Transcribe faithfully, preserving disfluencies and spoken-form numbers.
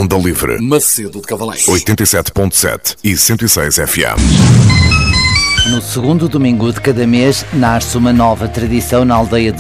Onda Livre. Macedo de Cavaleiros. oitenta e sete ponto sete e cento e seis F M. No segundo domingo de cada mês, nasce uma nova tradição na aldeia de